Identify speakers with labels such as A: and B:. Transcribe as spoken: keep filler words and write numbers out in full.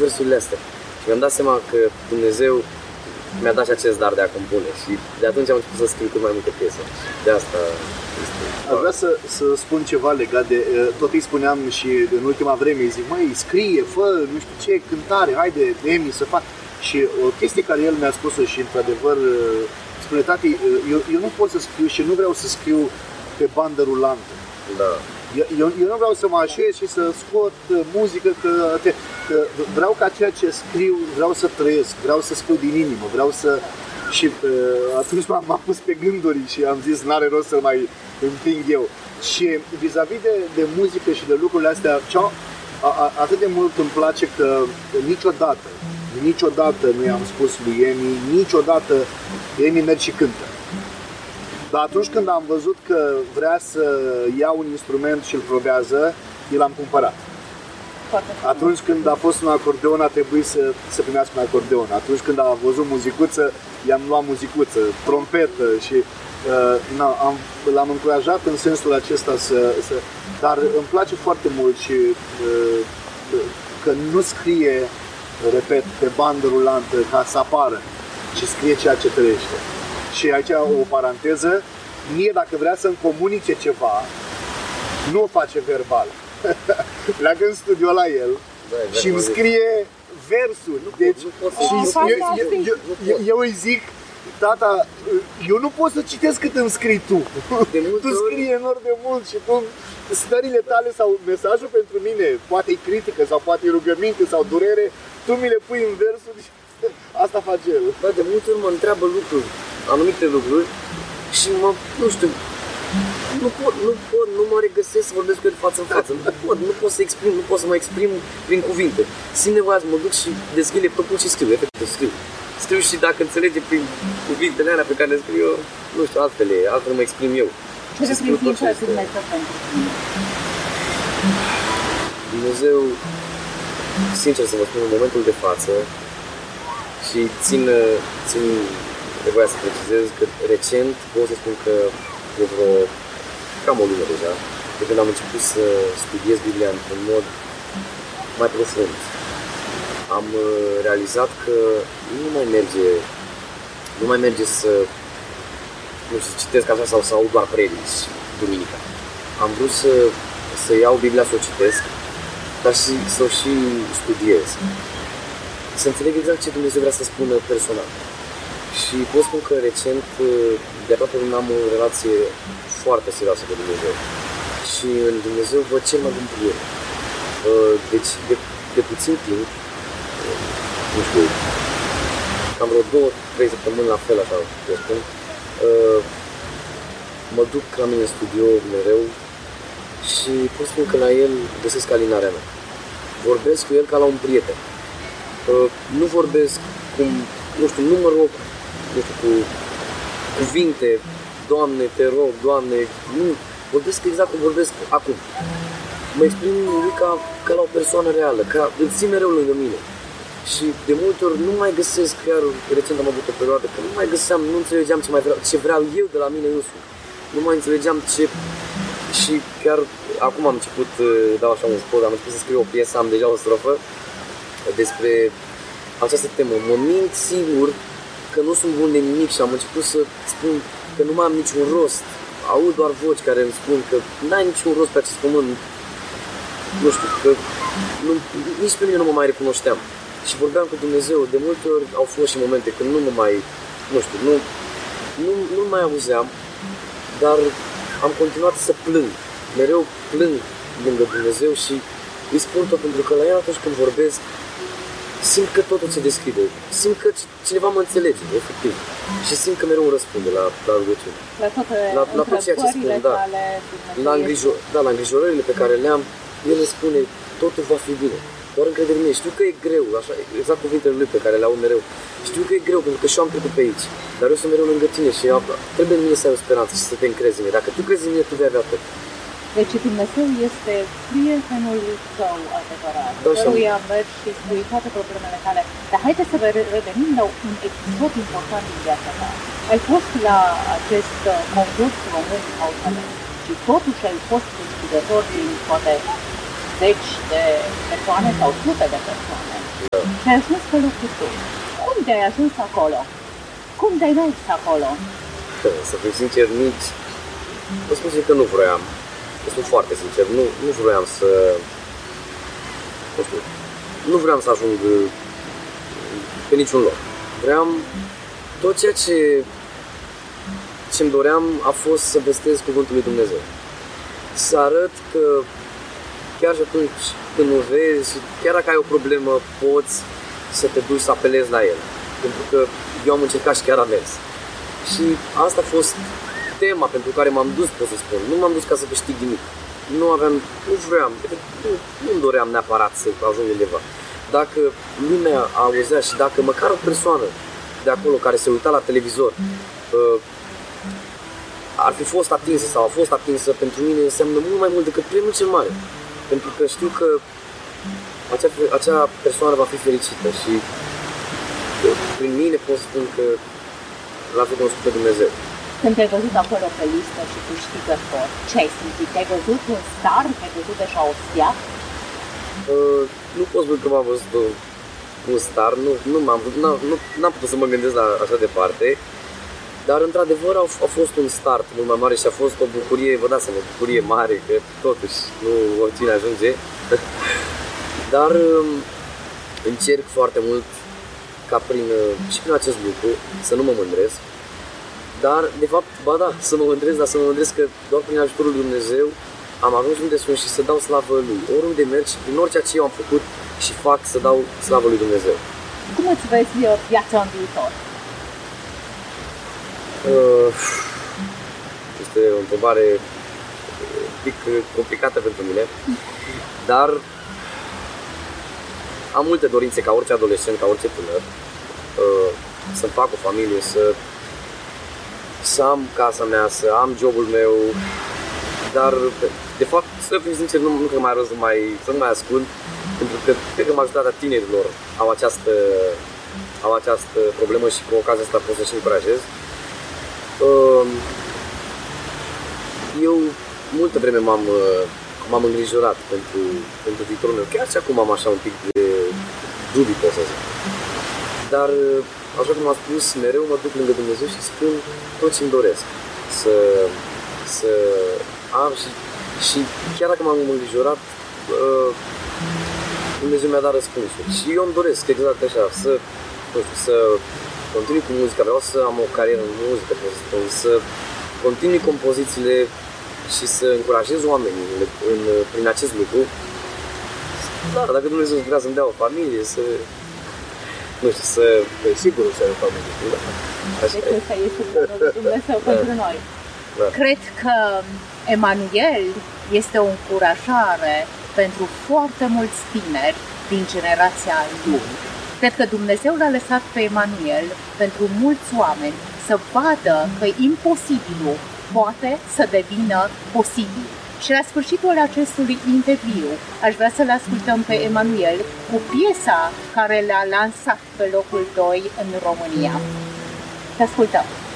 A: versurile astea. Și mi-am dat seama că Dumnezeu mi-a dat și acest dar de a compune și de atunci am început să scriu cât mai multe piese. De asta este...
B: Aș vrea să, să spun ceva legat de, tot îi spuneam și în ultima vreme, îi zic, măi, scrie, fă, nu știu ce, cântare, haide, Emi, să fac. Și o chestie care el mi-a spus-o și într-adevăr, spune, tati, eu, eu nu pot să scriu și nu vreau să scriu pe bandă rulantă.
A: Da.
B: Eu, eu, eu nu vreau să mă așez și să scot muzică, că, că vreau ca ceea ce scriu, vreau să trăiesc, vreau să scriu din inimă, vreau să... Și uh, atunci m-am, m-am pus pe gânduri și am zis, n-are rost să mai împing eu. Și vis-a-vis de, de muzică și de lucrurile astea, a, a, atât de mult îmi place că niciodată, niciodată nu i-am spus lui Emi, niciodată Emi merge și cântă. Dar atunci când am văzut că vrea să ia un instrument și îl probează, i l-am cumpărat. Atunci când a fost un acordeon, a trebuit să, să primească un acordeon. Atunci când a văzut muzicuță, i-am luat muzicuță, trompetă și uh, na, am, l-am încurajat în sensul acesta să, să... Dar îmi place foarte mult și uh, că nu scrie, repet, pe bandă rulantă ca să apară, ci scrie ceea ce trăiește. Și aici o paranteză, mie dacă vrea să-mi comunice ceva, nu o face verbal. Pleacă în studio la el da, și îmi scrie versuri. Deci, și eu, eu, eu, eu, eu îi zic, tata, eu nu pot să citesc cât îmi scrii tu. Tu scrii enorm de mult și tu, stările tale sau mesajul pentru mine, poate e critică sau poate e rugăminte sau durere, tu mi le pui în versuri și asta face el.
A: Bă, de multe ori mă întreabă lucruri, anumite lucruri și mă, nu știu, nu pot, nu pot, nu mă regăsesc să vorbesc cu el față în față, nu pot, nu pot să exprim, nu pot să mă exprim prin cuvinte. Simt nevoia să mă duc și deschid laptopul și scriu, efectiv scriu. Scriu și dacă înțelege prin cuvintele alea pe care le scriu eu, nu știu, altfel e, altfel mă exprim eu.
C: Ce reprezintă Dumnezeu pentru tine?
A: Dumnezeu, sincer să vă spun, în momentul de față, și țin, țin nevoia să precizez că recent pot să spun că de vreo cam o lună deja, de când am început să studiez Biblia într-un mod mai profund. Am realizat că nu mai merge, nu mai merge să, nu știu, să citesc așa sau să aud doar predici duminica. Am vrut să, să iau Biblia să o citesc, dar și să o și studiez. Să înțeleg exact ce Dumnezeu vrea să spună personal. Și pot spun că recent, de aproape am o relație foarte serioasă cu Dumnezeu. Și în Dumnezeu văd cel mai bun prieten. Deci, de, de puțin timp, nu știu, cam vreo două, trei săptămâni la fel, așa, eu spun, mă duc la mine în studio mereu și pot spun că la el găsesc alinarea mea. Vorbesc cu el ca la un prieten. Nu vorbesc cum, nu știu, nu mă rog, nu știu, cu cuvinte, Doamne, te rog, Doamne, nu, vorbesc exact cum vorbesc acum. Mă exprim ca, ca la o persoană reală, ca îl țin mereu lângă mine. Și de multe ori nu mai găsesc, chiar recent am avut o perioadă, că nu mai găseam, nu înțelegeam ce, mai vreau, ce vreau eu de la mine însumi. Nu mai înțelegeam ce... Și chiar acum am început, dau așa un spot, am început să scriu o piesă, am deja o strofă despre această temă. Mă mint sigur că nu sunt bun de nimic și am început să spun că nu mai am niciun rost. Aud doar voci care îmi spun că n-ai niciun rost pe acest pământ. Nu știu, că nu, nici pe mine nu mă mai recunoșteam. Și vorbeam cu Dumnezeu, de multe ori au fost și momente când nu mă mai, nu știu, nu, nu, nu mai auzeam, dar am continuat să plâng. Mereu plâng lângă Dumnezeu și îi spun tot pentru că la el atunci când vorbesc, simt că totul se deschide, simt că cineva mă înțelege, efectiv. Și simt că mereu îmi răspunde la, la rugăciune.
C: La toate
A: la, la tot ceea ce spun, da. La, îngrijor, da, la îngrijorările pe care le-am, el îmi spune, totul va fi bine. Doar încredere în mine. Știu că e greu, așa, exact cuvintele lui pe care le aud mereu. Știu că e greu pentru că și eu am trecut pe aici. Dar eu sunt mereu lângă tine și trebuie în mine să ai o speranță și să te încrezi în mine. Dacă tu crezi în mine, tu vei avea tot.
C: Deci Dumnezeu este prietenul tău adevărat, căruia mergi și spui toate problemele tale. Dar haideți să revenim la un episod important din viața ta. Ai fost la acest concurs român au talent și totuși ai fost deschidător din poate zeci de persoane sau sute de persoane. și ai ajuns pe locul doi. Cum de-ai ajuns acolo? Cum de-ai mers acolo?
A: Să fiu sincer, nici... Vă spun că nu vroiam. Vă spun foarte sincer, nu, nu vroiam să... Nu știu, nu vreau să ajung pe niciun loc. Vreau tot ceea ce ce-mi doream a fost să vestez cuvântul lui Dumnezeu. Să arăt că chiar și atunci când nu vezi, chiar dacă ai o problemă, poți să te duci să apelezi la El. Pentru că eu am încercat și chiar am mers. Și asta a fost tema pentru care m-am dus, pot să spun. Nu m-am dus ca să câștig nimic. Nu aveam, nu vreau, nu, nu-mi doream neapărat să ajung undeva. Dacă lumea auzea și dacă măcar o persoană de acolo care se uita la televizor uh, ar fi fost atinsă sau a fost atinsă, pentru mine înseamnă mult mai mult decât premiul cel mare. Pentru că știu că acea, acea persoană va fi fericită și prin mine pot spun că l-a fi cunoscut pe Dumnezeu.
C: Când te-ai văzut acolo pe listă și câștigător, ce ai simțit? Te-ai văzut un star? Te-ai văzut deja o stea?
A: Uh, nu pot spune că m-am văzut un star, nu, nu m-am n-am, nu, n-am putut să mă gândesc la așa departe. Dar într-adevăr a, a fost un start mult mai mare și a fost o bucurie, vă dați seama, o bucurie mare, că totuși nu oricine ajunge. Dar încerc foarte mult ca prin, și prin acest lucru să nu mă mândresc. Dar, de fapt, ba da, să mă mândresc, dar să mă mândresc că doar prin ajutorul lui Dumnezeu am ajuns unde sunt și să dau slavă Lui. Oriunde merg și prin orice ce eu am făcut și fac, să dau slavă lui Dumnezeu.
C: Cum îți vezi viața în viitor?
A: Uh, este o întrebare un pic complicată pentru mine, dar am multe dorințe ca orice adolescent, ca orice tânăr, uh, să-mi fac o familie, să, să am casa mea, să am jobul meu, dar de fapt, să fiu sincer, nu, nu cred că mai are rost să, mai, să nu mai ascund, pentru că cred că majoritatea tinerilor au această, au această problemă și cu ocazia asta pot să-și încurajez. Eu multă vreme m-am, m-am îngrijorat pentru, pentru viitorul meu. Chiar și acum am așa un pic de dubii, pot să zic. Dar, așa cum am spus, mereu mă duc lângă Dumnezeu și spun tot ce-mi doresc. Să, să am și, și chiar dacă m-am îngrijorat, Dumnezeu mi-a dat răspunsuri. Și eu îmi doresc exact așa, să, nu știu, să continui cu muzica, vreau să am o carieră în muzică, să continui compozițiile și să încurajez oamenii în, în, prin acest lucru. Da, dacă Dumnezeu vrea să-mi dea o familie, să... Nu știu, să...
B: Păi sigur să ai o familie.
A: Da. Așa
C: deci ăsta este planul lui Dumnezeu da. pentru noi. Da. Cred că Emanuel este o încurajare pentru foarte mulți tineri din generația lui. Cred că Dumnezeu l-a lăsat pe Emanuel pentru mulți oameni să vadă că imposibilul poate să devină posibil. Și la sfârșitul acestui interviu aș vrea să-l ascultăm pe Emanuel cu piesa care l-a lansat pe locul doi în România. Te ascultăm!